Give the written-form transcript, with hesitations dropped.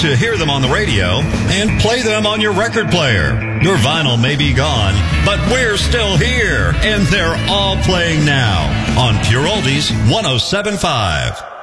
to hear them on the radio and play them on your record player. Your vinyl may be gone, but we're still here, and they're all playing now on Pure Oldies 107.5.